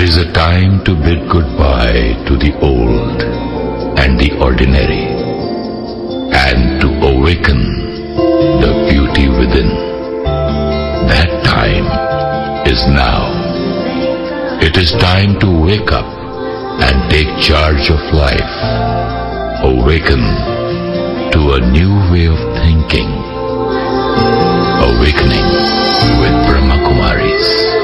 is a time to bid goodbye to the old and the ordinary, and to awaken the beauty within. That time is now. It is time to wake up and take charge of life. Awaken to a new way of thinking. Awakening with Brahma Kumaris.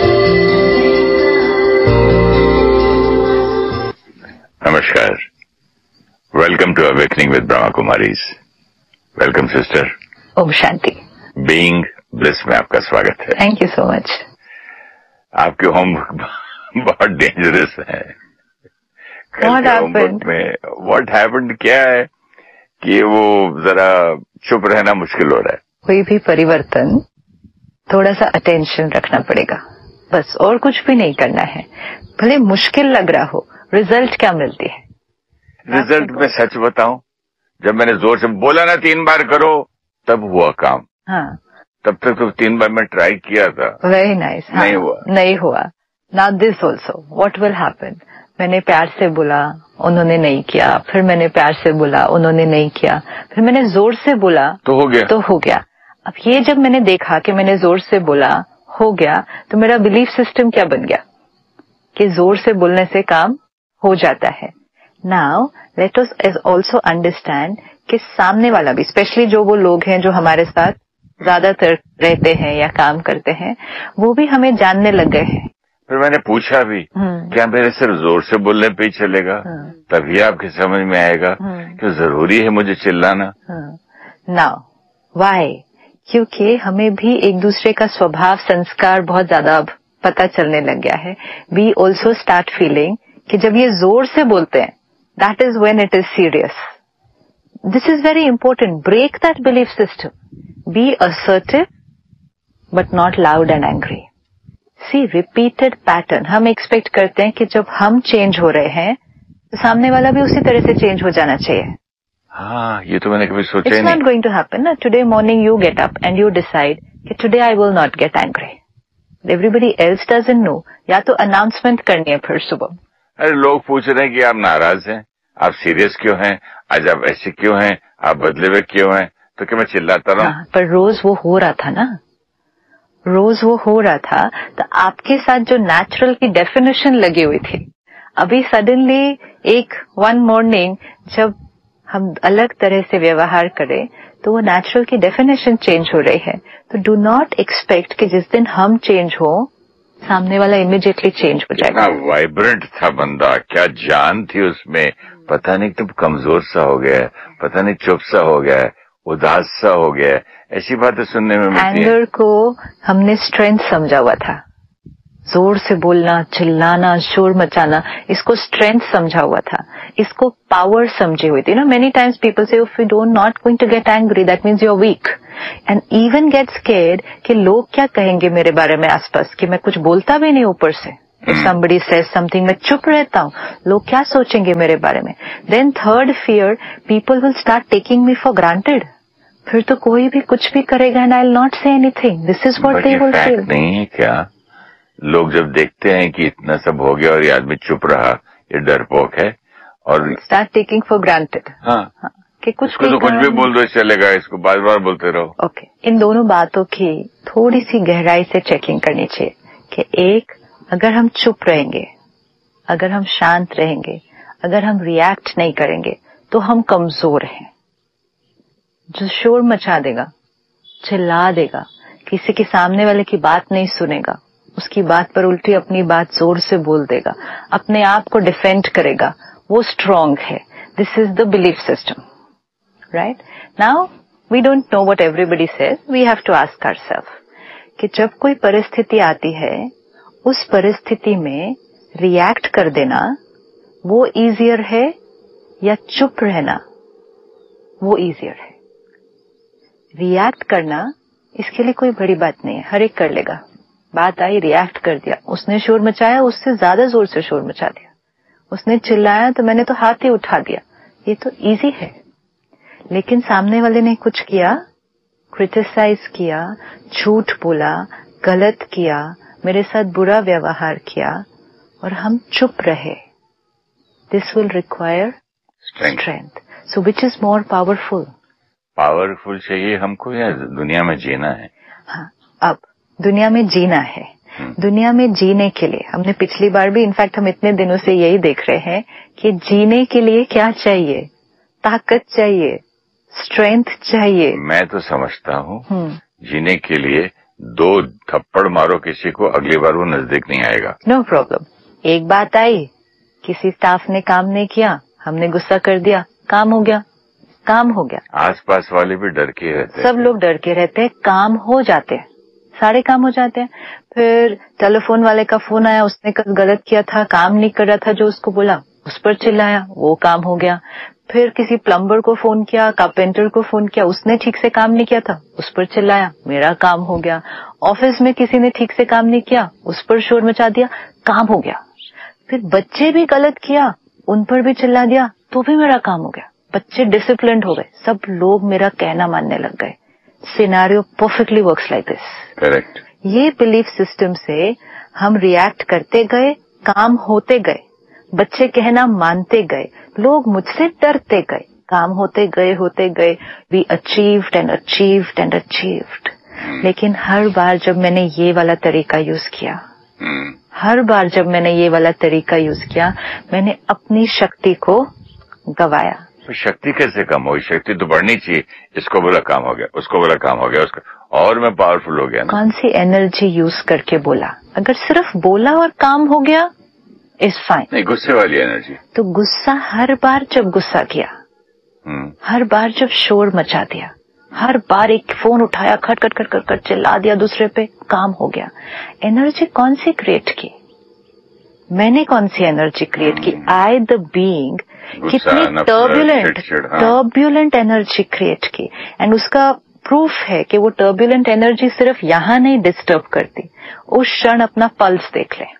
Namaskar. Welcome to Awakening with Brahma Kumaris. Welcome sister. Om Shanti. Being Bliss में आपका स्वागत है. Thank you so much. आपके homework बहुत dangerous है. What happened क्या है कि वो जरा चुप रहना मुश्किल हो रहा है. कोई भी परिवर्तन थोड़ा सा अटेंशन रखना पड़ेगा बस, और कुछ भी नहीं करना है. भले मुश्किल लग रहा हो, रिजल्ट क्या मिलती है? रिजल्ट में सच बताऊं, जब मैंने जोर से बोला ना 3 बार करो तब हुआ काम. हाँ. तब तक तो 3 बार मैं ट्राई किया था. Very nice. नहीं हुआ. Now this also what will happen. मैंने प्यार से बोला, उन्होंने नहीं किया. फिर मैंने प्यार से बोला, उन्होंने नहीं किया. फिर मैंने जोर से बोला तो हो गया. अब ये जब मैंने देखा कि मैंने जोर से बोला हो गया, तो मेरा बिलीफ सिस्टम क्या बन गया कि जोर से बोलने से काम हो जाता है. Now let us also understand कि सामने वाला भी, स्पेशली जो वो लोग हैं जो हमारे साथ ज्यादातर रहते हैं या काम करते हैं, वो भी हमें जानने लग गए हैं. फिर मैंने पूछा भी क्या मेरे सिर्फ जोर से बोलने पे ही चलेगा? तभी आपके समझ में आएगा कि जरूरी है मुझे चिल्लाना. Now why? क्योंकि हमें भी एक दूसरे का स्वभाव संस्कार बहुत ज्यादा अब पता चलने लग गया है. वी ऑल्सो स्टार्ट फीलिंग कि जब ये जोर से बोलते हैं, that is when it is serious. This is very important. Break that belief system. B assertive but not loud and angry. C repeated pattern. हम एक्सपेक्ट करते हैं कि जब हम चेंज हो रहे हैं तो सामने वाला भी उसी तरह से चेंज हो जाना चाहिए. हाँ, ये तो मैंने कभी सोचा नहीं. It's not going to happen ना. Today morning you get up and you decide कि today I will not get angry. Everybody else doesn't know. या तो अनाउंसमेंट करनी है फिर सुबह. अरे लोग पूछ रहे हैं कि आप नाराज हैं, आप सीरियस क्यों हैं, आज आप ऐसे क्यों हैं, आप बदले हुए क्यों हैं, तो क्या मैं चिल्लाता रहूं? हाँ, पर रोज वो हो रहा था ना. रोज वो हो रहा था तो आपके साथ जो नेचुरल की डेफिनेशन लगी हुई थी, अभी सडनली एक वन मॉर्निंग जब हम अलग तरह से व्यवहार करें तो वो नेचुरल की डेफिनेशन चेंज हो रही है. तो डू नॉट एक्सपेक्ट कि जिस दिन हम चेंज हो सामने वाला इमीडिएटली चेंज हो जाएगा. कितना वाइब्रेंट था बंदा, क्या जान थी उसमें. पता नहीं तुम कमजोर सा हो गया, पता नहीं चुप सा हो गया, उदास सा हो गया. ऐसी बातें सुनने में मिलती हैं. एंगर को हमने स्ट्रेंथ समझा हुआ था. जोर से बोलना, चिल्लाना, शोर मचाना, इसको स्ट्रेंथ समझा हुआ था. इसको पावर समझी हुई थी ना. मेनी टाइम्स पीपल से if you don't not going to get angry that means you are weak and even get scared कि लोग क्या कहेंगे मेरे बारे में आसपास, कि मैं कुछ बोलता भी नहीं ऊपर से. इफ समबडी सेज समथिंग, मैं चुप रहता हूँ, लोग क्या सोचेंगे मेरे बारे में. Then third fear, people will start taking me for granted. फिर तो कोई भी कुछ भी करेगा and I will not say anything. This is what they will feel. नहीं है क्या? लोग जब देखते हैं कि इतना सब हो गया और ये आदमी चुप रहा, ये डरपोक है, और स्टार्ट टेकिंग फॉर ग्रांटेड. हाँ, कि कुछ तो कुछ भी बोल दो चलेगा, इसको बार बार बोलते रहो. ओके. इन दोनों बातों की थोड़ी सी गहराई से चेकिंग करनी चाहिए कि एक, अगर हम चुप रहेंगे, अगर हम शांत रहेंगे, अगर हम रिएक्ट नहीं करेंगे तो हम कमजोर हैं. जो शोर मचा देगा, चिल्ला देगा, किसी के सामने वाले की बात नहीं सुनेगा, उसकी बात पर उल्टी अपनी बात जोर से बोल देगा, अपने आप को डिफेंड करेगा, वो स्ट्रांग है. This is the belief system. Right now we don't know what everybody says. We have to ask ourselves कि जब कोई परिस्थिति आती है, उस परिस्थिति में रिएक्ट कर देना वो इजियर है या चुप रहना वो इजियर है. रिएक्ट करना इसके लिए कोई बड़ी बात नहीं है, हर एक कर लेगा. बात आई, रिएक्ट कर दिया, उसने शोर मचाया, उससे ज्यादा जोर से शोर मचा दिया, उसने चिल्लाया तो मैंने तो हाथ ही उठा दिया, ये तो इजी है. लेकिन सामने वाले ने कुछ किया, क्रिटिसाइज किया, झूठ बोला, गलत किया, मेरे साथ बुरा व्यवहार किया, और हम चुप रहे, this will require strength. So which is more powerful? Powerful चाहिए हमको या दुनिया में जीना है? हाँ, अब दुनिया में जीना है. दुनिया में जीने के लिए हमने पिछली बार भी, इनफैक्ट हम इतने दिनों से यही देख रहे हैं कि जीने के लिए क्या चाहिए? ताकत चाहिए, स्ट्रेंथ चाहिए. मैं तो समझता हूँ जीने के लिए 2 थप्पड़ मारो किसी को, अगली बार वो नजदीक नहीं आएगा. No problem. एक बात आई, किसी स्टाफ ने काम नहीं किया, हमने गुस्सा कर दिया, काम हो गया, काम हो गया. आसपास वाले भी डर के रहते हैं, सब लोग डर के रहते हैं, काम हो जाते हैं, सारे काम हो जाते हैं. फिर टेलीफोन वाले का फोन आया, उसने कल गलत किया था, काम नहीं कर रहा था जो उसको बोला, उस पर चिल्लाया, वो काम हो गया. फिर किसी प्लम्बर को फोन किया, कारपेंटर को फोन किया, उसने ठीक से काम नहीं किया था, उस पर चिल्लाया, मेरा काम हो गया. ऑफिस में किसी ने ठीक से काम नहीं किया, उस पर शोर मचा दिया, काम हो गया. फिर बच्चे भी गलत किया, उन पर भी चिल्ला दिया, तो भी मेरा काम हो गया. बच्चे डिसिप्लिन्ड हो गए, सब लोग मेरा कहना मानने लग गए. Scenario perfectly works like this. Correct. ये बिलीफ सिस्टम से हम रिएक्ट करते गए, काम होते गए, बच्चे कहना मानते गए, लोग मुझसे डरते गए, काम होते गए. We achieved and achieved and achieved. लेकिन हर बार जब मैंने ये वाला तरीका यूज किया, हर बार जब मैंने ये वाला तरीका यूज किया, मैंने अपनी शक्ति को गवाया. तो शक्ति कैसे कम होगी? शक्ति तो बढ़नी चाहिए. इसको बोला काम हो गया, उसको बोला काम हो गया, उसको, और मैं पावरफुल हो गया ना. कौन सी एनर्जी यूज करके बोला? अगर सिर्फ बोला और काम हो गया इज फाइन. नहीं, गुस्से वाली एनर्जी. तो गुस्सा, हर बार जब गुस्सा किया, हर बार जब शोर मचा दिया, हर बार एक फोन उठाया, खट खट खट खट चिल्ला दिया दूसरे पे, काम हो गया. एनर्जी कौन सी क्रिएट की? मैंने कौन सी एनर्जी क्रिएट की? आई द बीइंग कितनी टर्ब्यूलेंट एनर्जी क्रिएट की. एंड उसका प्रूफ है कि वो टर्ब्यूलेंट एनर्जी सिर्फ यहां नहीं डिस्टर्ब करती. उस क्षण अपना पल्स देख ले,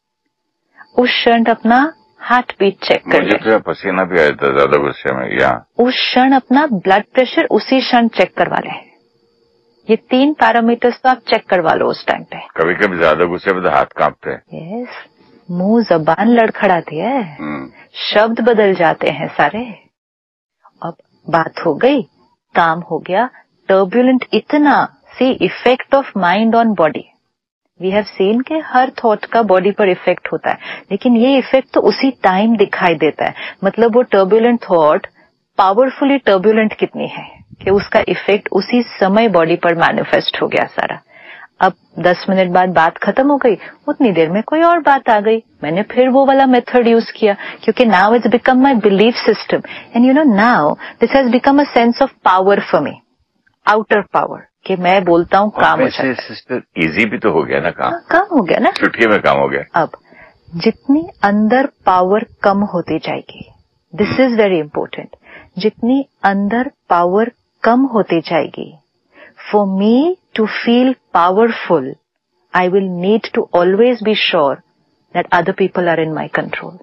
उस क्षण अपना हार्ट बीट चेक कर ले. मुझे पसीना भी आया था ज्यादा गुस्से में. यहाँ उस क्षण अपना ब्लड प्रेशर उसी क्षण चेक करवा ले. ये 3 पैरामीटर्स तो आप चेक करवा लो उस टाइम पे. कभी कभी ज्यादा गुस्से में तो हाथ कांपते हैं. यस, मुंह जबान लड़खड़ाती है, शब्द बदल जाते हैं सारे. अब बात हो गई, काम हो गया. टर्ब्यूलेंट इतना, C effect of mind on body. We have seen के हर थॉट का बॉडी पर इफेक्ट होता है, लेकिन ये इफेक्ट तो उसी टाइम दिखाई देता है. मतलब वो टर्ब्यूलेंट थॉट पावरफुली टर्ब्यूलेंट कितनी है कि उसका इफेक्ट उसी समय बॉडी पर मैनिफेस्ट हो गया सारा. अब 10 मिनट बाद बात खत्म हो गई, उतनी देर में कोई और बात आ गई, मैंने फिर वो वाला मेथड यूज किया, क्योंकि now it's become my belief system. And you know now this has become a sense of power for me, outer power, कि मैं बोलता हूँ काम हो जाता है. सिस्टर इजी भी तो हो गया ना काम. काम हो गया ना, चुटकी में काम हो गया. अब जितनी अंदर पावर कम होती जाएगी, दिस इज वेरी इंपॉर्टेंट, जितनी अंदर पावर कम होती जाएगी, for me to feel powerful, I will need to always be sure that other people are in my control.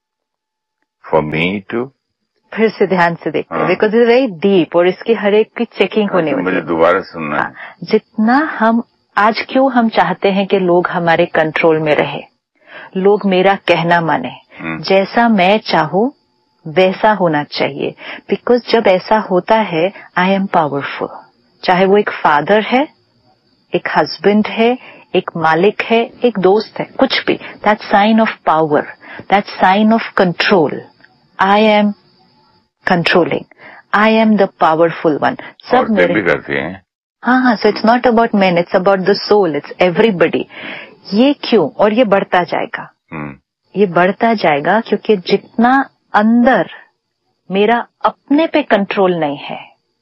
For me to? फिर से ध्यान से देखते, because it's very deep और इसकी हर एक की चेकिंग होने वाली है. मुझे दोबारा सुनना है. जितना हम आज, क्यों हम चाहते हैं कि लोग हमारे कंट्रोल में रहे, लोग मेरा कहना माने, जैसा मैं चाहूं वैसा होना चाहिए. बिकॉज जब ऐसा होता है, आई एम पावरफुल. चाहे वो एक फादर है, एक हस्बैंड है, एक मालिक है, एक दोस्त है, कुछ भी, that sine of power, that sine of control. I am controlling, I am the powerful one. सब मेरे भी करती हैं. हाँ. So it's not about man, it's about the soul, it's everybody. ये क्यों? और ये बढ़ता जाएगा. ये बढ़ता जाएगा क्योंकि जितना अंदर मेरा अपने पे कंट्रोल नहीं है,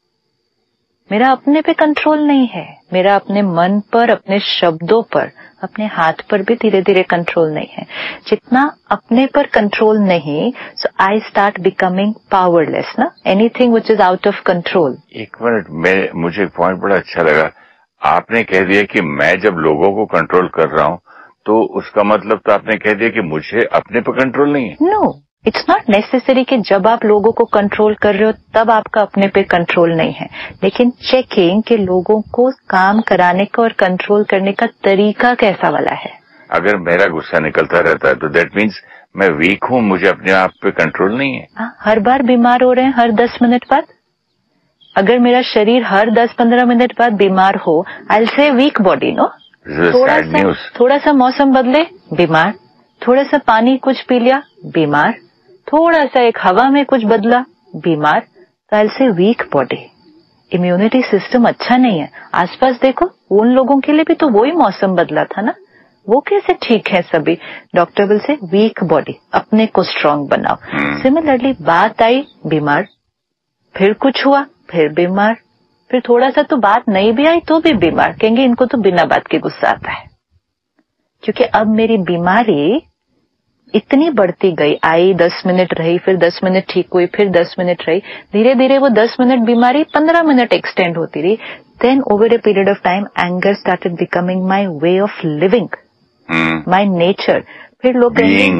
मेरा अपने पे कंट्रोल नहीं है, मेरा अपने मन पर, अपने शब्दों पर, अपने हाथ पर भी धीरे धीरे कंट्रोल नहीं है, जितना अपने पर कंट्रोल नहीं, सो आई स्टार्ट बिकमिंग पावरलेस ना. Anything which is out of control. एक मिनट, मुझे एक पॉइंट बड़ा अच्छा लगा. आपने कह दिया कि मैं जब लोगों को कंट्रोल कर रहा हूं, तो उसका मतलब तो आपने कह दिया कि मुझे अपने पर कंट्रोल नहीं है. नो, इट्स नॉट नेसेसरी कि जब आप लोगों को कंट्रोल कर रहे हो तब आपका अपने पे कंट्रोल नहीं है. लेकिन चेकिंग कि लोगों को काम कराने का और कंट्रोल करने का तरीका कैसा वाला है. अगर मेरा गुस्सा निकलता रहता है तो दैट मीन्स मैं वीक हूँ, मुझे अपने आप पे कंट्रोल नहीं है। हर बार बीमार हो रहे हैं हर 10 मिनट बाद। अगर मेरा शरीर हर 10-15 मिनट बाद बीमार हो, I will say week body, no. थोड़ा सा मौसम बदले, बीमार। थोड़ा सा पानी कुछ पी लिया, बीमार। थोड़ा सा एक हवा में कुछ बदला, बीमार। तो I will say week body. Immunity system अच्छा नहीं है। आसपास देखो, उन लोगों के लिए भी तो वही मौसम बदला था ना, वो कैसे ठीक है सभी। Doctor will say week body, अपने को स्ट्रांग बनाओ। सिमिलरली बात आई, बीमार, फिर कुछ हुआ, फिर बीमार, फिर थोड़ा सा तो बात नहीं भी आई तो भी बीमार। कहेंगे इनको तो बिना बात के गुस्सा आता है, क्योंकि अब मेरी बीमारी इतनी बढ़ती गई। आई 10 मिनट रही, फिर 10 मिनट ठीक हुई, फिर 10 मिनट रही, धीरे धीरे वो 10 मिनट बीमारी 15 मिनट एक्सटेंड होती रही। Then over a period of time anger started becoming my way of living, my nature. फिर लोग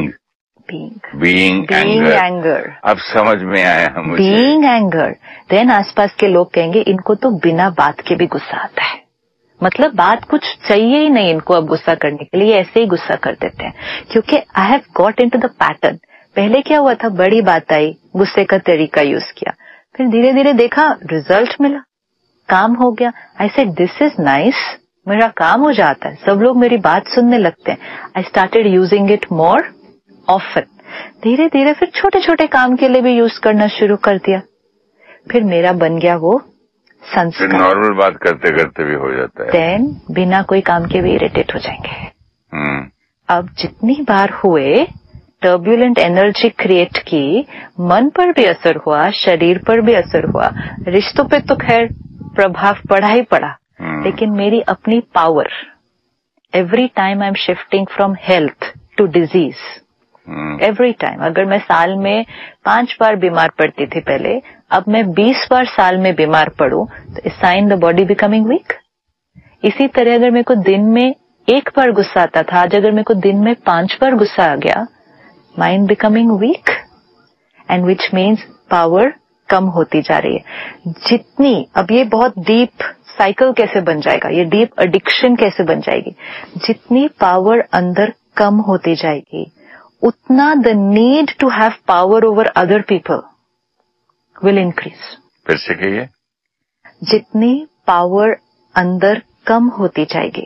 बीइंग एंगर, अब समझ में आया मुझे, बीइंग एंगर। देन आसपास के लोग कहेंगे इनको तो बिना बात के भी गुस्सा आता है, मतलब बात कुछ चाहिए ही नहीं इनको अब गुस्सा करने के लिए, ऐसे ही गुस्सा कर देते हैं। क्योंकि I have got into the pattern. पहले क्या हुआ था, बड़ी बात आई, गुस्से का तरीका यूज किया, फिर धीरे धीरे देखा रिजल्ट मिला, काम हो गया। I said this is nice, मेरा काम हो जाता है, सब लोग मेरी बात सुनने लगते हैं। I started using it more often. धीरे धीरे फिर छोटे छोटे काम के लिए भी यूज करना शुरू कर दिया। फिर मेरा बन गया वो संस्कार। नॉर्मल बात करते करते भी हो जाता है। देन बिना कोई काम के भी इरिटेट हो जाएंगे। अब जितनी बार हुए, टर्ब्यूलेंट एनर्जी क्रिएट की, मन पर भी असर हुआ, शरीर पर भी असर हुआ, रिश्तों पे तो खैर प्रभाव पड़ा ही पड़ा, लेकिन मेरी अपनी power, every time I am shifting from health to disease. Every time, अगर मैं साल में 5 बार बीमार पड़ती थी पहले, अब मैं 20 बार साल में बीमार पड़ूं तो is sine the body becoming week. इसी तरह अगर मेरे को दिन में 1 बार गुस्सा आता था, आज अगर मेरे को दिन में 5 बार गुस्सा आ गया, mind becoming week, and which means power कम होती जा रही है। जितनी, अब ये बहुत डीप साइकिल कैसे बन जाएगा, ये डीप एडिक्शन कैसे बन जाएगी, जितनी पावर अंदर कम होती जाएगी उतना the need to have power over other people will increase. फिर से कहिए। जितनी पावर अंदर कम होती जाएगी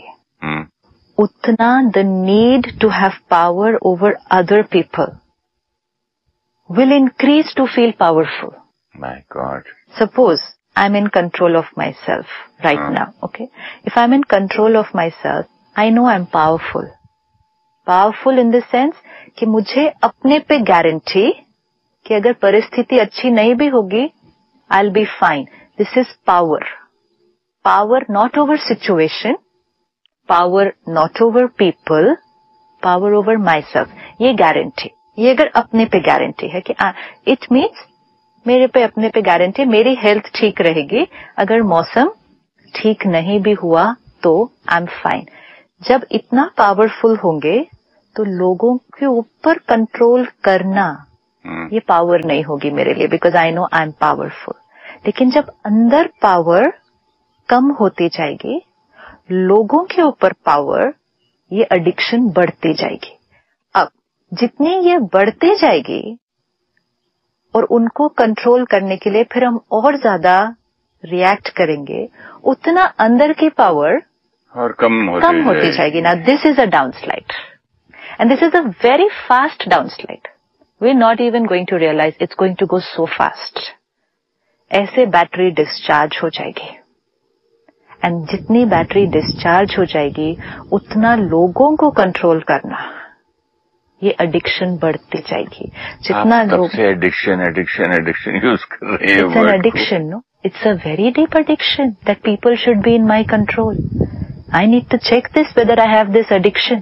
उतना the need to have power over other people will increase to feel powerful. My God, suppose I am in control of my self right now, okay. If I am in control of my self, I know I am powerful. Powerful in the sense कि मुझे अपने पे guarantee कि अगर परिस्थिति अच्छी नहीं भी होगी, I will be fine. This is power. Power not over situation, power not over people, power over my self. ये गारंटी, ये अगर अपने पे गारंटी है कि इट मीन्स मेरे पे अपने पे गारंटी, मेरी हेल्थ ठीक रहेगी, अगर मौसम ठीक नहीं भी हुआ तो आई एम फाइन। जब इतना पावरफुल होंगे तो लोगों के ऊपर कंट्रोल करना ये पावर नहीं होगी मेरे लिए, because I know I am powerful. लेकिन जब अंदर पावर कम होती जाएगी, लोगों के ऊपर पावर, ये एडिक्शन बढ़ती जाएगी। अब जितनी ये बढ़ती जाएगी और उनको कंट्रोल करने के लिए फिर हम और ज्यादा रिएक्ट करेंगे, उतना अंदर की पावर और कम होती जाएगी। ना this is a डाउनस्लाइड, and this is a very fast डाउनस्लाइड। We are not even going to realise it's going to go so fast. ऐसे बैटरी डिस्चार्ज हो जाएगी, एंड जितनी बैटरी डिस्चार्ज हो जाएगी उतना लोगों को कंट्रोल करना, ये एडिक्शन बढ़ती जाएगी। जितना लोग एडिक्शन यूज कर रहे हैं, it's an addiction, no, it's a very deep addiction that people should be in my control. I need to check this whether I have this addiction.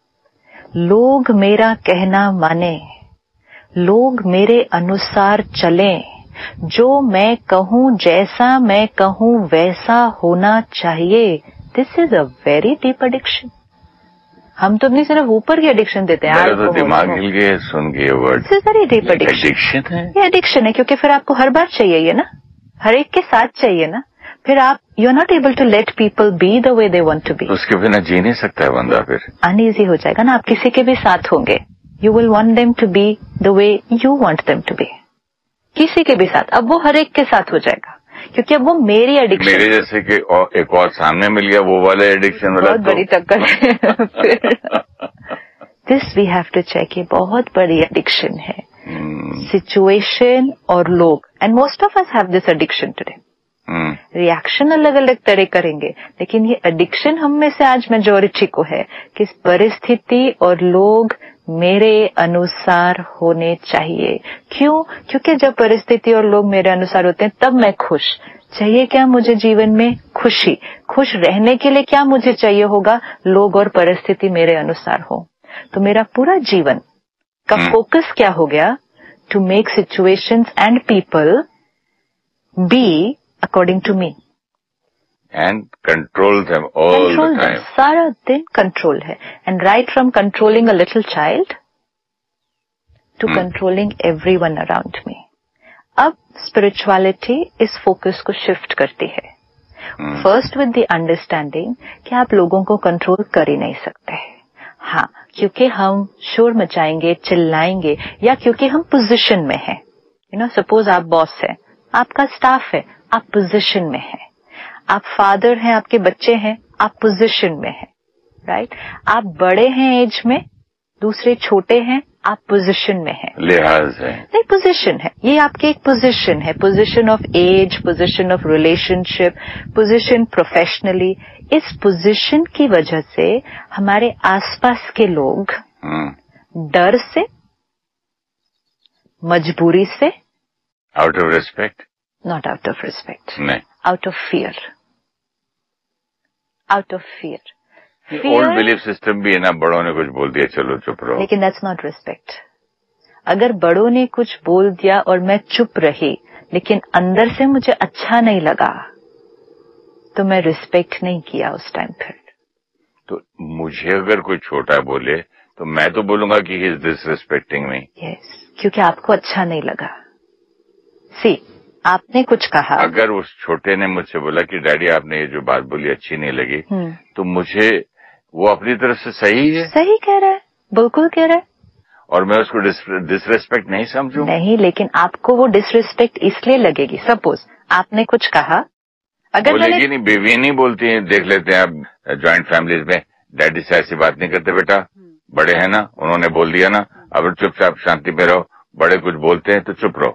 लोग मेरा कहना माने, लोग मेरे अनुसार चलें, जो मैं कहूं, जैसा मैं कहूं वैसा होना चाहिए। This is a very deep addiction. हम तो अपनी सिर्फ ऊपर की एडिक्शन देते हैं। मेरा तो दिमाग हिल गया सुन के ये word. This is very deep addiction. Addiction है, ये एडिक्शन है, क्योंकि फिर आपको हर बार चाहिए ये ना, हर एक के साथ चाहिए ना, फिर आप you are not able to let people be the way they want to be. उसके बिना जी नहीं सकता है बंदा, फिर अनईजी हो जाएगा ना। आप किसी के भी साथ होंगे, you will want them to be the way you want them to be, किसी के भी साथ। अब वो हर एक के साथ हो जाएगा, क्योंकि अब वो मेरी एडिक्शन, मेरे जैसे कि एक और सामने मिल गया वो वाला एडिक्शन वाला, बहुत बड़ी टक्कर है फिर। This we have to check, ये बहुत बड़ी एडिक्शन है, सिचुएशन और लोग। And most of us have this addiction today. Reaction अलग अलग तरह करेंगे, लेकिन ये एडिक्शन हम में से आज मेजॉरिटी को है कि परिस्थिति और लोग मेरे अनुसार होने चाहिए। क्यों? क्योंकि जब परिस्थिति और लोग मेरे अनुसार होते हैं तब मैं खुश। चाहिए क्या मुझे जीवन में? खुशी। खुश रहने के लिए क्या मुझे चाहिए होगा? लोग और परिस्थिति मेरे अनुसार हो। तो मेरा पूरा जीवन का फोकस क्या हो गया? To make situations and people be according to me and control them all the time. सारा दिन कंट्रोल है। And right from controlling a little child to controlling everyone around me. अब स्पिरिचुअलिटी इस फोकस को shift करती है। First with the understanding कि आप लोगों को कंट्रोल कर ही नहीं सकते। हाँ, क्योंकि हम शोर मचाएंगे, चिल्लाएंगे, या क्योंकि हम पोजीशन में हैं। सपोज आप बॉस हैं, आपका स्टाफ है, आप पोजीशन में हैं। आप फादर हैं, आपके बच्चे हैं, आप पोजीशन में हैं, राइट? आप बड़े हैं एज में, दूसरे छोटे हैं, आप पोजीशन में हैं। लिहाज है नहीं, पोजीशन है, ये आपकी एक पोजीशन है। Position of as, position of relationship, position professionally. इस पोजीशन की वजह से हमारे आसपास के लोग डर से, मजबूरी से, out of respect, not out of respect, नहीं, out of fear, out of fear. Old belief system भी है ना, बड़ों ने कुछ बोल दिया चलो चुप रहो, लेकिन दैट्स नॉट रिस्पेक्ट। अगर बड़ों ने कुछ बोल दिया और मैं चुप रही, लेकिन अंदर से मुझे अच्छा नहीं लगा, तो मैं रिस्पेक्ट नहीं किया उस टाइम। फिर तो मुझे अगर कोई छोटा बोले तो मैं तो बोलूंगा कि he is disrespecting me. Yes, क्योंकि आपको अच्छा नहीं लगा। सी, आपने कुछ कहा। अगर उस छोटे ने मुझसे बोला कि डैडी आपने ये जो बात बोली अच्छी नहीं लगी, तो मुझे वो अपनी तरफ से सही है, सही कह रहा है, बिल्कुल कह रहा है, और मैं उसको डिसरिस्पेक्ट नहीं समझूं। नहीं, लेकिन आपको वो डिसरिस्पेक्ट इसलिए लगेगी। सपोज आपने कुछ कहा, अगर बोलेगी नहीं, बेबी नहीं बोलती है, देख लेते हैं आप ज्वाइंट फैमिलीज में, डैडी से ऐसी बात नहीं करते बेटा, बड़े हैं ना, उन्होंने बोल दिया ना, अब चुपचाप शांति में रहो, बड़े कुछ बोलते हैं तो चुप रहो।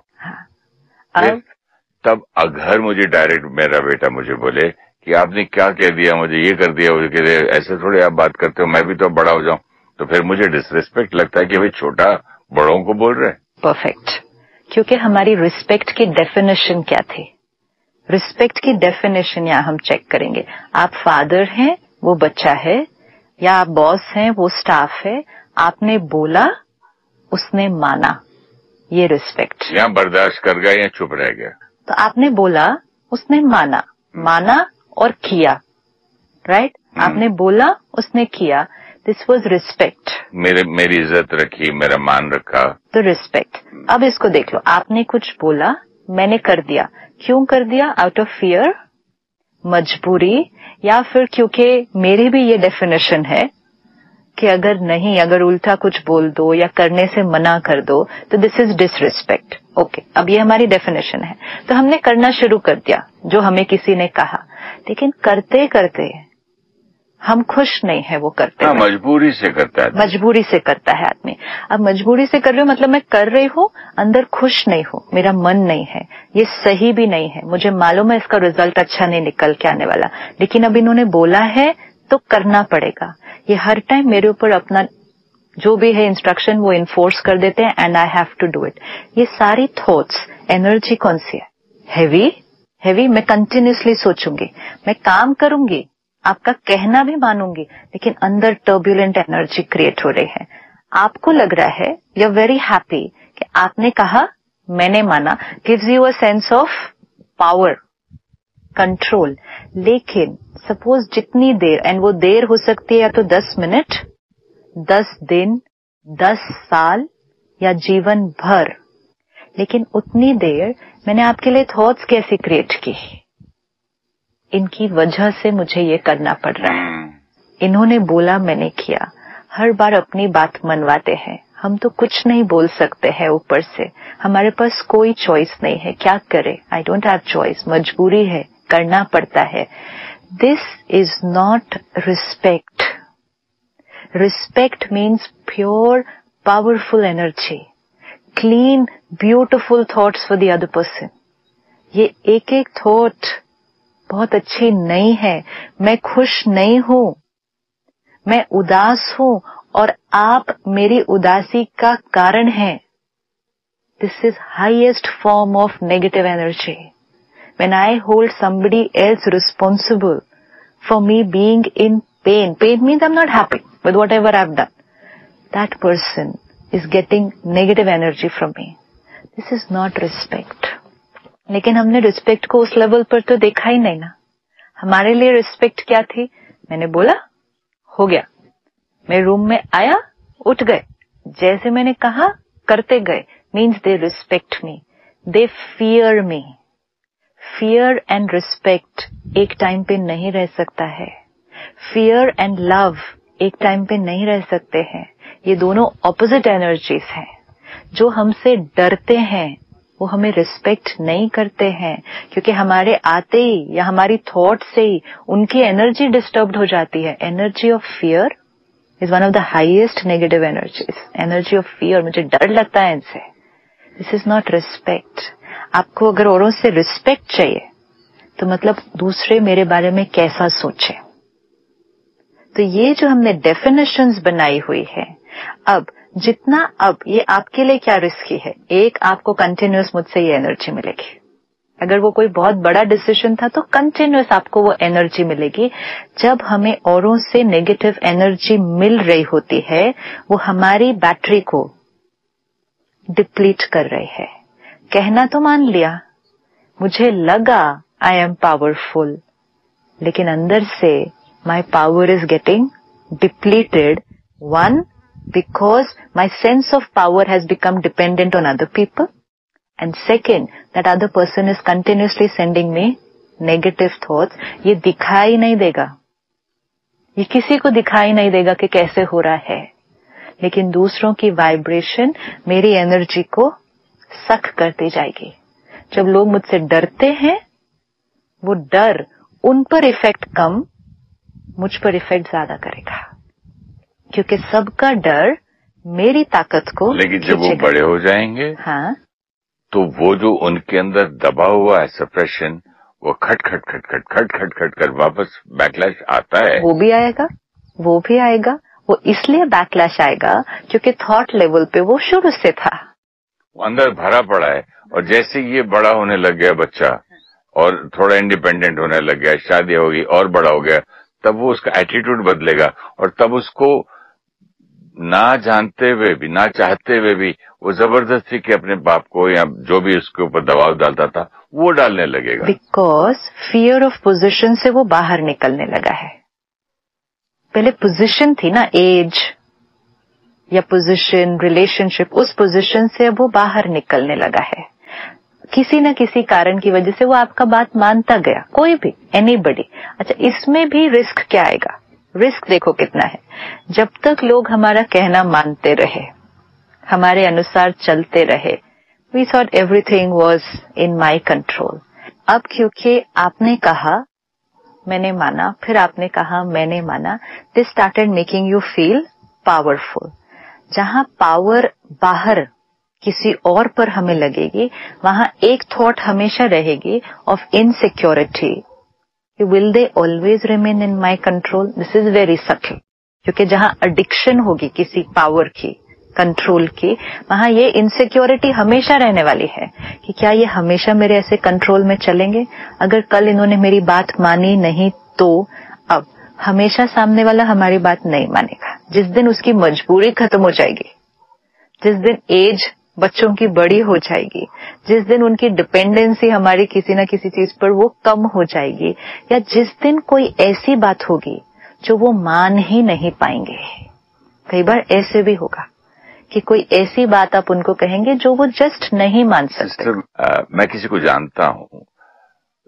अब तब अगर मुझे डायरेक्ट मेरा बेटा मुझे बोले कि आपने क्या कह दिया, मुझे ये कर दिया, वो कह दिया, ऐसे थोड़े आप बात करते हो, मैं भी तो बड़ा हो जाऊं, तो फिर मुझे डिसरिस्पेक्ट लगता है कि भाई छोटा बड़ों को बोल रहे हैं। परफेक्ट, क्योंकि हमारी रिस्पेक्ट की डेफिनेशन क्या थी? रिस्पेक्ट की डेफिनेशन यहाँ हम चेक करेंगे। आप फादर हैं, वो बच्चा है, या आप बॉस हैं, वो स्टाफ है। आपने बोला, उसने माना, ये रिस्पेक्ट। यहाँ बर्दाश्त कर गया या चुप रह गया? तो आपने बोला, उसने माना, माना और किया, राइट? आपने बोला, उसने किया, दिस वॉज रिस्पेक्ट। मेरी इज्जत रखी, मेरा मान रखा, तो रिस्पेक्ट। अब इसको देख लो, आपने कुछ बोला, मैंने कर दिया। क्यों कर दिया? आउट ऑफ फियर, मजबूरी, या फिर क्योंकि मेरी भी ये डेफिनेशन है कि अगर उल्टा कुछ बोल दो या करने से मना कर दो तो दिस इज डिसरिस्पेक्ट। ओके, अब ये हमारी डेफिनेशन है, तो हमने करना शुरू कर दिया जो हमें किसी ने कहा, लेकिन करते करते हम खुश नहीं है वो करते। हाँ, मजबूरी से करता है, मजबूरी से करता है आदमी। अब मजबूरी से कर रहे हो मतलब मैं कर रही हूँ, अंदर खुश नहीं हूँ, मेरा मन नहीं है, ये सही भी नहीं है, मुझे मालूम है इसका रिजल्ट अच्छा नहीं निकल के आने वाला, लेकिन अब इन्होंने बोला है तो करना पड़ेगा। ये हर टाइम मेरे ऊपर अपना जो भी है इंस्ट्रक्शन वो इन्फोर्स कर देते हैं, and I have to do it. ये सारी थॉट्स, एनर्जी कौन सी है? हैवी। मैं कंटिन्यूसली सोचूंगी, मैं काम करूंगी, आपका कहना भी मानूंगी, लेकिन अंदर टर्ब्यूलेंट एनर्जी क्रिएट हो रही है। आपको लग रहा है, यू आर वेरी हैप्पी कि आपने कहा, मैंने माना, gives you a sense of power, control. लेकिन सपोज जितनी देर, एंड वो देर हो सकती है या तो 10 मिनट, 10 दिन, 10 साल या जीवन भर, लेकिन उतनी देर मैंने आपके लिए थॉट्स कैसे क्रिएट की? इनकी वजह से मुझे ये करना पड़ रहा है, इन्होंने बोला मैंने किया। हर बार अपनी बात मनवाते हैं। हम तो कुछ नहीं बोल सकते हैं ऊपर से, हमारे पास कोई चॉइस नहीं है, क्या करें? आई डोंट हैव चॉइस, मजबूरी है, करना पड़ता है। This is not respect. Respect means pure powerful energy, clean beautiful thoughts for the other person. ये एक एक थॉट बहुत अच्छी नहीं है, मैं खुश नहीं हूं, मैं उदास हूं और आप मेरी उदासी का कारण हैं। This is highest form of negative energy. When I hold somebody else responsible for me being in pain, pain means I'm not happy with whatever I've done, that person is getting negative energy from me. This is not respect. लेकिन हमने respect को उस level पर तो देखा ही नहीं ना। हमारे लिए रिस्पेक्ट क्या थी? मैंने बोला, हो गया। मैं रूम में आया, उठ गए, जैसे मैंने कहा करते गए। Means they respect me, they fear me. Fear and respect एक टाइम पे नहीं रह सकता है। फियर एंड लव एक टाइम पे नहीं रह सकते हैं। ये दोनों ऑपोजिट एनर्जीज हैं। जो हमसे डरते हैं वो हमें रिस्पेक्ट नहीं करते हैं, क्योंकि हमारे आते ही या हमारी थॉट से ही उनकी एनर्जी डिस्टर्ब्ड हो जाती है। Energy of fear is one of the highest negative energies. Energy of fear, मुझे डर लगता है इनसे। This is not respect. आपको अगर औरों से रिस्पेक्ट चाहिए तो मतलब दूसरे मेरे बारे में कैसा सोचे। तो ये जो हमने डेफिनेशंस बनाई हुई है, अब ये आपके लिए क्या रिस्की है? एक, आपको कंटिन्यूअस मुझसे ये एनर्जी मिलेगी। अगर वो कोई बहुत बड़ा डिसीजन था तो कंटिन्यूअस आपको वो एनर्जी मिलेगी। जब हमें औरों से नेगेटिव एनर्जी मिल रही होती है, वो हमारी बैटरी को डिप्लीट कर रही है। कहना तो मान लिया, मुझे लगा आई एम पावरफुल, लेकिन अंदर से माई power is getting depleted. One, because my sense of power has become dependent on other people, and second, that other person is continuously sending me negative thoughts. ये दिखाई नहीं देगा, ये किसी को दिखाई नहीं देगा कि कैसे हो रहा है, लेकिन दूसरों की वाइब्रेशन मेरी एनर्जी को सक करती जाएगी। जब लोग मुझसे डरते हैं, वो डर उन पर इफेक्ट कम, मुझ पर इफेक्ट ज्यादा करेगा, क्योंकि सबका डर मेरी ताकत को। लेकिन जब वो बड़े हो जाएंगे, हाँ, तो वो जो उनके अंदर दबा हुआ है सप्रेशन, वो खट खट खट खट खट खट खट कर वापस बैकलैश आता है। वो भी आएगा, वो भी आएगा। वो इसलिए बैकलैश आएगा क्योंकि थॉट लेवल पे वो शुरू से था, अंदर भरा पड़ा है। और जैसे ये बड़ा होने लग गया बच्चा और थोड़ा इंडिपेंडेंट होने लग गया, शादी होगी और बड़ा हो गया, तब वो उसका एटीट्यूड बदलेगा। और तब उसको ना जानते हुए भी, ना चाहते हुए भी, वो जबरदस्ती के अपने बाप को या जो भी उसके ऊपर दबाव डालता था वो डालने लगेगा। बिकॉज फियर ऑफ पोजीशन से वो बाहर निकलने लगा है। पहले पोजीशन थी ना, एज या पोजीशन, रिलेशनशिप, उस पोजीशन से अब वो बाहर निकलने लगा है। किसी न किसी कारण की वजह से वो आपका बात मानता गया, कोई भी, एनीबडी। अच्छा, इसमें भी रिस्क क्या आएगा? रिस्क देखो कितना है। जब तक लोग हमारा कहना मानते रहे, हमारे अनुसार चलते रहे, we thought everything was in my control. अब क्योंकि आपने कहा, मैंने माना, फिर आपने कहा, मैंने माना, this started making you feel powerful. जहां पावर बाहर किसी और पर हमें लगेगी, वहां एक थॉट हमेशा रहेगी of insecurity. Will they always remain in my control? This is very subtle. क्योंकि जहां एडिक्शन होगी किसी पावर की, कंट्रोल की, वहां ये इनसिक्योरिटी हमेशा रहने वाली है कि क्या ये हमेशा मेरे ऐसे कंट्रोल में चलेंगे? अगर कल इन्होंने मेरी बात मानी नहीं तो अब हमेशा सामने वाला हमारी बात नहीं मानेगा। जिस दिन उसकी मजबूरी खत्म हो जाएगी, जिस दिन एज बच्चों की बड़ी हो जाएगी, जिस दिन उनकी डिपेंडेंसी हमारी किसी न किसी चीज पर वो कम हो जाएगी, या जिस दिन कोई ऐसी बात होगी जो वो मान ही नहीं पाएंगे। कई बार ऐसे भी होगा कि कोई ऐसी बात आप उनको कहेंगे जो वो जस्ट नहीं मान सकते। मैं किसी को जानता हूँ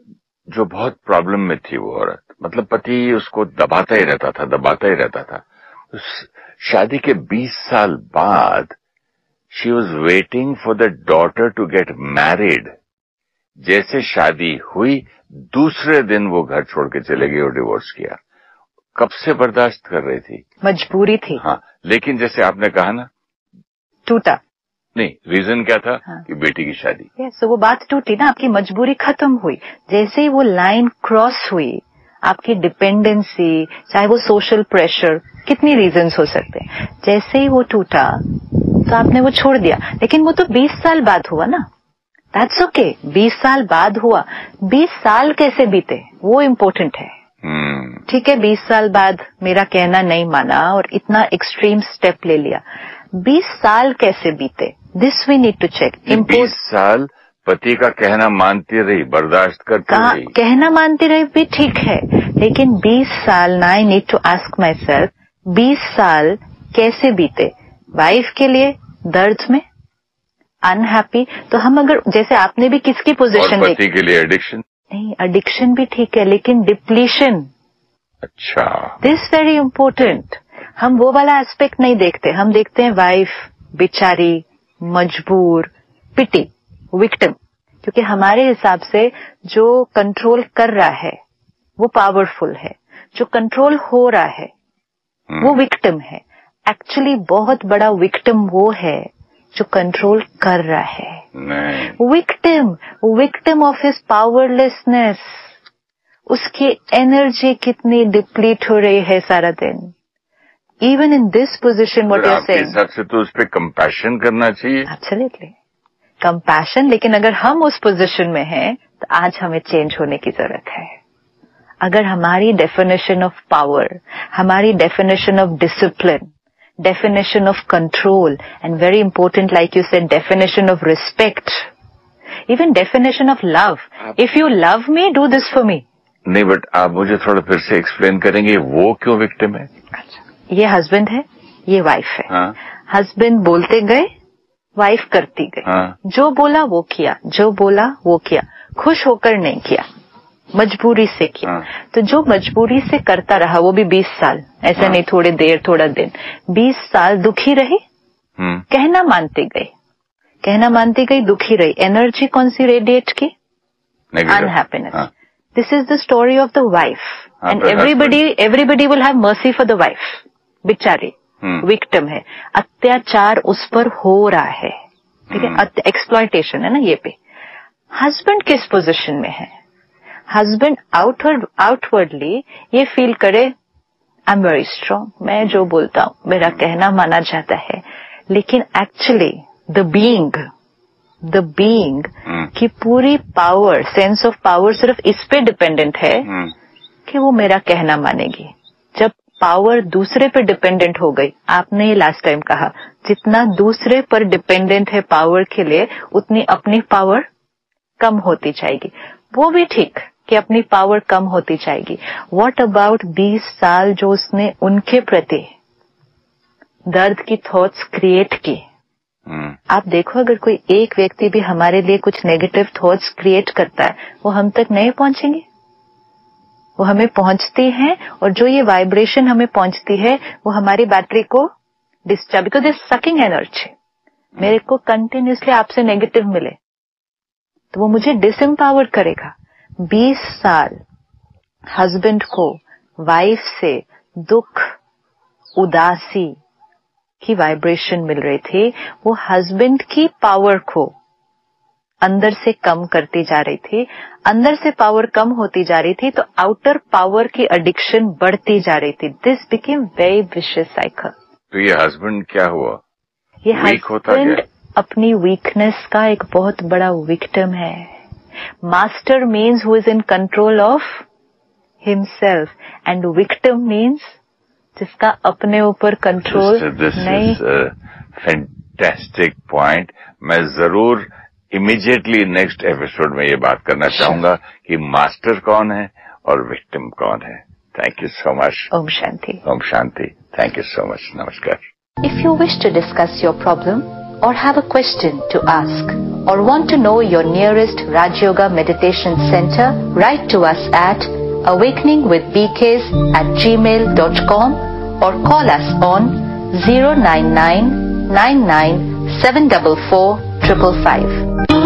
जो बहुत प्रॉब्लम में थी वो औरत, मतलब पति उसको दबाता ही रहता था। शादी के 20 साल बाद she was waiting for the daughter to get married. जैसे शादी हुई दूसरे दिन वो घर छोड़ के चले गई और डिवोर्स किया। कब से बर्दाश्त कर रही थी? मजबूरी थी। हाँ, लेकिन जैसे आपने कहा ना, टूटा नहीं, रीजन क्या था? हाँ। कि बेटी की शादी। यस, वो बात टूटी ना, आपकी मजबूरी खत्म हुई। जैसे ही वो लाइन क्रॉस हुई, आपकी डिपेंडेंसी, चाहे वो सोशल प्रेशर, कितनी रीजंस हो सकते हैं, जैसे ही वो टूटा तो आपने वो छोड़ दिया। लेकिन वो तो 20 साल बाद हुआ ना, दैट्स ओके, 20 साल बाद हुआ। 20 साल कैसे बीते वो इम्पोर्टेंट है। ठीक है, 20 साल बाद मेरा कहना नहीं माना और इतना एक्सट्रीम स्टेप ले लिया, 20 साल कैसे बीते, this we need to check. 20 साल पति का कहना मानती रही, बर्दाश्त करती रही। कहना मानती रही भी ठीक है, लेकिन 20 साल ना, I need to ask my self, 20 साल कैसे बीते? वाइफ के लिए दर्द में, अनहैप्पी। तो हम अगर, जैसे आपने भी किसकी पोजीशन देखी, पति के लिए एडिक्शन, नहीं एडिक्शन भी ठीक है, लेकिन डिप्लीशन, अच्छा, दिस वेरी इंपॉर्टेंट। हम वो वाला एस्पेक्ट नहीं देखते, हम देखते हैं वाइफ बेचारी, मजबूर, पिटी, विक्टिम। क्योंकि हमारे हिसाब से जो कंट्रोल कर रहा है वो पावरफुल है, जो कंट्रोल हो रहा है वो विक्टिम है। एक्चुअली बहुत बड़ा विक्टिम वो है जो कंट्रोल कर रहा है। Victim of his powerlessness. उसकी एनर्जी कितनी डिप्लीट हो रही है सारा दिन। Even in this position, what you are saying, आपके हिसाब से तो उस पर कंपैशन करना चाहिए। एब्सोल्युटली कंपैशन, लेकिन अगर हम उस पोजीशन में हैं तो आज हमें चेंज होने की जरूरत है। अगर हमारी डेफिनेशन ऑफ पावर, हमारी definition of discipline, definition of control, and very important like you said, definition of respect, even definition of love, if you love me do this for me. नहीं, but आप मुझे थोड़ा फिर से explain करेंगे वो क्यों विक्टिम है? ये हस्बैंड है, ये वाइफ है। हाँ। हस्बैंड बोलते गए, वाइफ करती गई। हाँ। जो बोला वो किया, जो बोला वो किया, खुश होकर नहीं किया, मजबूरी से किया। हाँ। तो जो मजबूरी से करता रहा वो भी 20 साल, ऐसा हाँ। नहीं थोड़ी देर थोड़ा दिन, 20 साल दुखी रही। कहना मानती गई, दुखी रही। एनर्जी कौन सी रेडिएट की? Unhappiness. This is the story of the wife, and everybody will have mercy for the wife. बेचारी विक्टिम है, अत्याचार उस पर हो रहा है, ठीक है, एक्सप्लॉयटेशन है ना ये पे। हस्बैंड किस पोजीशन में है? हस्बैंड आउटवर्डली ये फील करे, आई एम वेरी स्ट्रांग, मैं जो बोलता हूं मेरा कहना माना जाता है, लेकिन एक्चुअली द बीइंग की पूरी पावर, सेंस ऑफ पावर सिर्फ इस पे डिपेंडेंट है कि वो मेरा कहना मानेगी। जब पावर दूसरे पर डिपेंडेंट हो गई, आपने ये लास्ट टाइम कहा, जितना दूसरे पर डिपेंडेंट है पावर के लिए, उतनी अपनी पावर कम होती जाएगी। वो भी ठीक कि अपनी पावर कम होती जाएगी। व्हाट अबाउट 20 साल जो उसने उनके प्रति दर्द की थॉट्स क्रिएट की। आप देखो, अगर कोई एक व्यक्ति भी हमारे लिए कुछ नेगेटिव थॉट्स क्रिएट करता है, वो हम तक नहीं पहुंचेंगे, वो हमें पहुंचती हैं, और जो ये वाइब्रेशन हमें पहुंचती है वो हमारी बैटरी को discharge, because is sucking energy. मेरे को कंटिन्यूसली आपसे नेगेटिव मिले तो वो मुझे डिसएम्पावर करेगा। 20 साल हस्बैंड को वाइफ से दुख, उदासी की वाइब्रेशन मिल रही थी, वो हस्बैंड की पावर को अंदर से कम करती जा रही थी। अंदर से पावर कम होती जा रही थी तो आउटर पावर की एडिक्शन बढ़ती जा रही थी। This became very vicious cycle. तो ये हस्बैंड क्या हुआ? ये हस्बैंड अपनी वीकनेस का एक बहुत बड़ा विक्टिम है। Master means who is in control of himself, and victim means जिसका अपने ऊपर कंट्रोल नहीं। Fantastic point. मैं जरूर इमीडिएटली नेक्स्ट एपिसोड में ये बात करना चाहूंगा कि मास्टर कौन है और विक्टिम कौन है। Thank you so much. Om Shanti. Om Shanti. Thank you so much. नमस्कार। If you wish to discuss your problem or have a question to ask or want to know your nearest Raj Yoga Meditation Center, write to us at awakeningwithbks@gmail.com or call us on 09999744545.